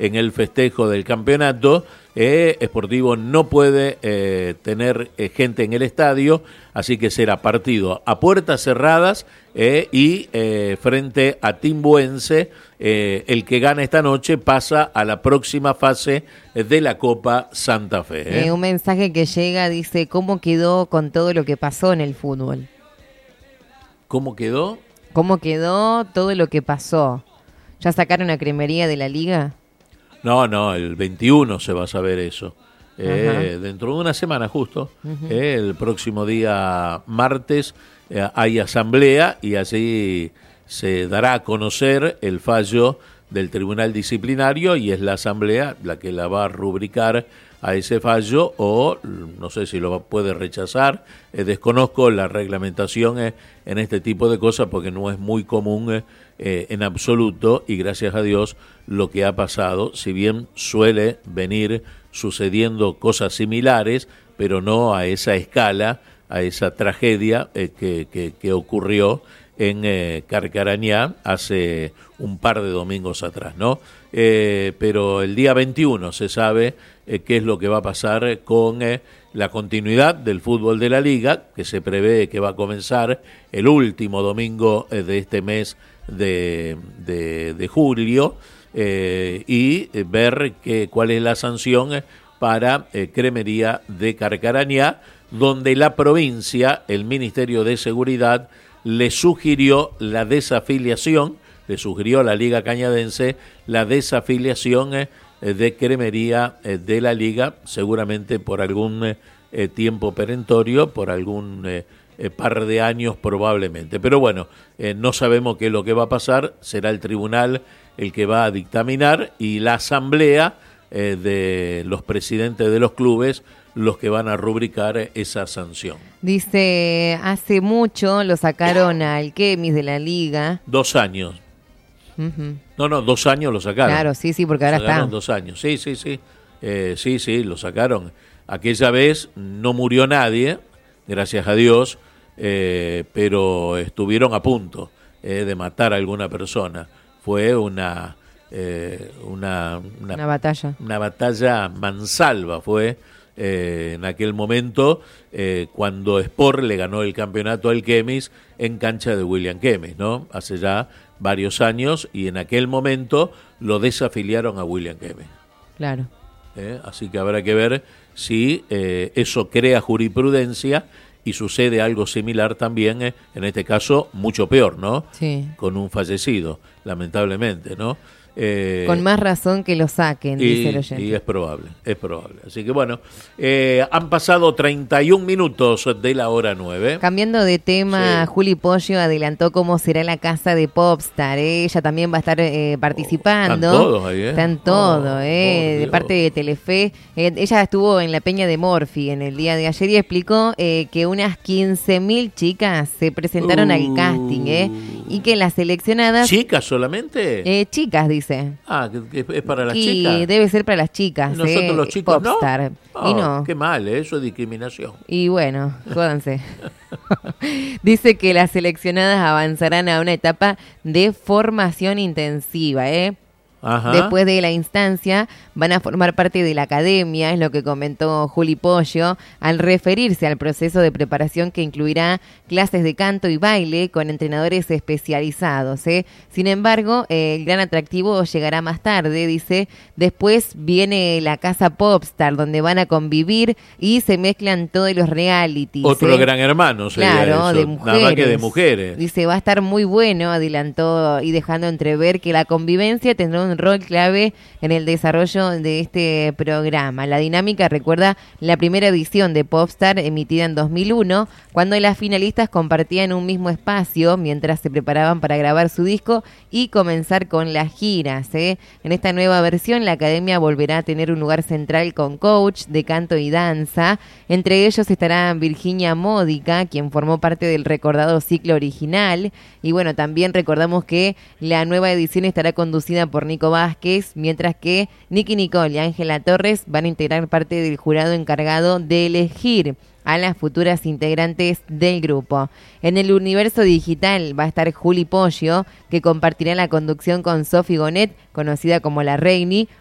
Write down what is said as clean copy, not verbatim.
en el festejo del campeonato. Sportivo no puede tener gente en el estadio, así que será partido a puertas cerradas y frente a Timbuense. El que gana esta noche pasa a la próxima fase de la Copa Santa Fe. Un mensaje que llega dice, ¿cómo quedó con todo lo que pasó en el fútbol? ¿Cómo quedó? ¿Cómo quedó todo lo que pasó? ¿Ya sacaron la cremería de la liga? No, el 21 se va a saber eso. Dentro de una semana justo, el próximo día martes hay asamblea y así se dará a conocer el fallo del Tribunal Disciplinario y es la asamblea la que la va a rubricar a ese fallo o no sé si lo puede rechazar. Desconozco la reglamentación en este tipo de cosas porque no es muy común en absoluto y gracias a Dios lo que ha pasado, si bien suele venir sucediendo cosas similares, pero no a esa escala, a esa tragedia que ocurrió en Carcarañá hace un par de domingos atrás, ¿no? Pero el día 21 se sabe qué es lo que va a pasar con la continuidad del fútbol de la Liga, que se prevé que va a comenzar el último domingo de este mes de julio, y ver cuál es la sanción para Cremería de Carcarañá, donde la provincia, el Ministerio de Seguridad, le sugirió la desafiliación, le sugirió a la Liga Cañadense la desafiliación de Cremería de la Liga, seguramente por algún tiempo perentorio, por algún par de años probablemente. Pero bueno, no sabemos qué es lo que va a pasar, será el tribunal el que va a dictaminar y la asamblea de los presidentes de los clubes los que van a rubricar esa sanción. Dice, hace mucho lo sacaron al Quemis de la liga. 2 años. Uh-huh. No, 2 años lo sacaron. Claro, sí, porque ahora está. 2 años, sí. Sí, lo sacaron. Aquella vez no murió nadie, gracias a Dios, pero estuvieron a punto de matar a alguna persona. Fue una batalla. Una batalla mansalva fue en aquel momento cuando Sport le ganó el campeonato al Quemis en cancha de William Quemis, ¿no? Hace ya varios años y en aquel momento lo desafiliaron a William Quemis. Claro. Así que habrá que ver si eso crea jurisprudencia y sucede algo similar también, en este caso mucho peor, ¿no? Sí. Con un fallecido, lamentablemente, ¿no? Con más razón que lo saquen, dice el oyente. Y es probable. Así que bueno, han pasado 31 minutos de la hora 9. Cambiando de tema, Sí. Juli Pollo adelantó cómo será la casa de Popstar. Ella también va a estar participando. Están todos ahí, Están todos, de parte de Telefe. Ella estuvo en la Peña de Morphy en el día de ayer y explicó que unas 15.000 chicas se presentaron al casting, y que las seleccionadas... ¿Chicas solamente? Chicas, dice. Que es para las y chicas. debe ser para las chicas. Nosotros los chicos, Popstar. ¿no? Y no. Qué mal, eso es discriminación. Y bueno, jódanse. Dice que las seleccionadas avanzarán a una etapa de formación intensiva, Ajá. Después de la instancia van a formar parte de la academia, es lo que comentó Juli Pollo, al referirse al proceso de preparación que incluirá clases de canto y baile con entrenadores especializados. Sin embargo, el gran atractivo llegará más tarde, dice. Después viene la casa Popstar, donde van a convivir y se mezclan todos los realities. Otro Gran Hermano sería claro, eso. de mujeres. Nada más que de mujeres. Dice, va a estar muy bueno, adelantó y dejando entrever que la convivencia tendrá un rol clave en el desarrollo de este programa. La dinámica recuerda la primera edición de Popstar emitida en 2001, cuando las finalistas compartían un mismo espacio mientras se preparaban para grabar su disco y comenzar con las giras. En esta nueva versión, la academia volverá a tener un lugar central con coach de canto y danza. Entre ellos estará Virginia Módica, quien formó parte del recordado ciclo original. Y bueno, también recordamos que la nueva edición estará conducida por Nico Vázquez, mientras que Nicky Nicole y Ángela Torres van a integrar parte del jurado encargado de elegir a las futuras integrantes del grupo. En el universo digital va a estar Juli Pollo, que compartirá la conducción con Sofi Gonet, conocida como La Reini,